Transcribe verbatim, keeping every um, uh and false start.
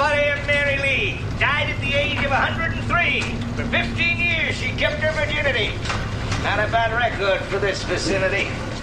body of Mary Lee. Died at the age of one hundred three. For fifteen years, she kept her virginity. Not a bad record for this vicinity.